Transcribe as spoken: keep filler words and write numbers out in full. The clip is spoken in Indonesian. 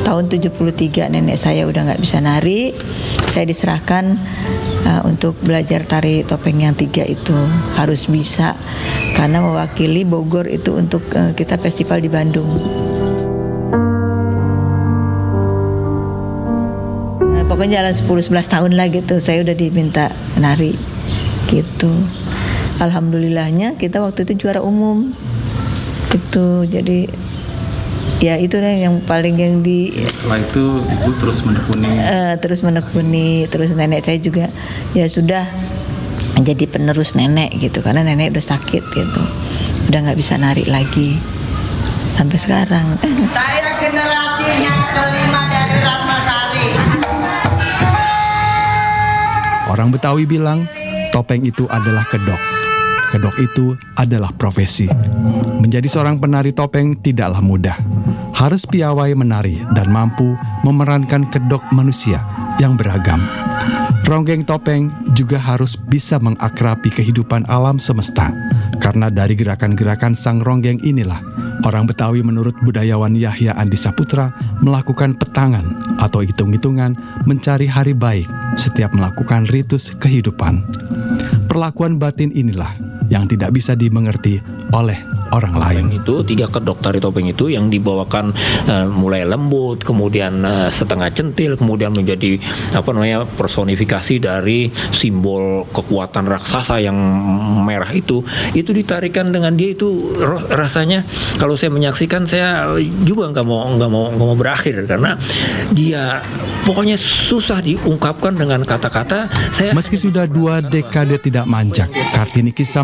tahun tujuh puluh tiga nenek saya udah nggak bisa nari. Saya diserahkan uh, untuk belajar tari topeng yang tiga itu, harus bisa karena mewakili Bogor itu untuk uh, kita festival di Bandung. Uh, pokoknya jalan sepuluh sebelas tahun lah gitu saya udah diminta nari gitu. Alhamdulillahnya kita waktu itu juara umum gitu. Jadi ya itu yang paling yang di setelah itu ibu terus menekuni uh, terus menekuni terus nenek saya juga ya sudah jadi penerus nenek gitu karena nenek udah sakit gitu, udah nggak bisa nari lagi sampai sekarang. Saya generasinya kelima dari Ratnasari. Orang Betawi bilang topeng itu adalah kedok. Kedok itu adalah profesi. Menjadi seorang penari topeng tidaklah mudah. Harus piawai menari dan mampu memerankan kedok manusia yang beragam. Ronggeng topeng juga harus bisa mengakrabi kehidupan alam semesta. Karena dari gerakan-gerakan sang ronggeng inilah, orang Betawi menurut budayawan Yahya Andi Saputra melakukan petangan atau hitung-hitungan mencari hari baik setiap melakukan ritus kehidupan. Perlakuan batin inilah yang tidak bisa dimengerti oleh orang lain. Itu tiga kedok tari topeng itu yang dibawakan uh, mulai lembut, kemudian uh, setengah centil, kemudian menjadi apa namanya personifikasi dari simbol kekuatan raksasa yang merah itu. Itu ditarikan dengan dia itu rasanya kalau saya menyaksikan saya juga nggak mau nggak mau nggak mau berakhir karena dia pokoknya susah diungkapkan dengan kata-kata. Saya meski sudah dua dekade tidak manjak, Kartini Kisah